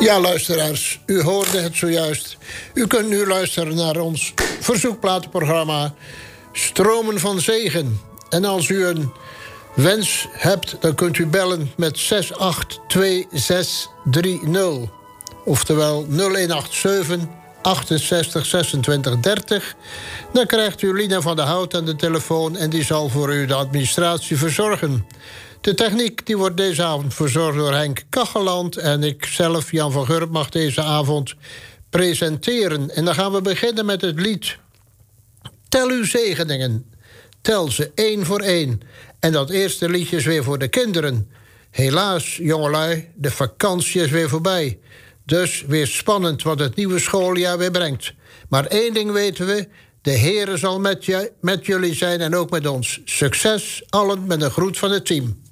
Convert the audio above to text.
Ja, luisteraars, u hoorde het zojuist. U kunt nu luisteren naar ons verzoekplatenprogramma Stromen van Zegen. En als u een wens hebt, dan kunt u bellen met 682630. Oftewel 0187 68 26 30. Dan krijgt u Lina van der Hout aan de telefoon en die zal voor u de administratie verzorgen. De techniek die wordt deze avond verzorgd door Henk Kacheland en ik zelf, Jan van Gurp, mag deze avond presenteren. En dan gaan we beginnen met het lied Tel uw zegeningen. Tel ze één voor één. En dat eerste liedje is weer voor de kinderen. Helaas, jongelui, de vakantie is weer voorbij. Dus weer spannend wat het nieuwe schooljaar weer brengt. Maar één ding weten we, de Heere zal met jullie zijn en ook met ons. Succes, allen met een groet van het team.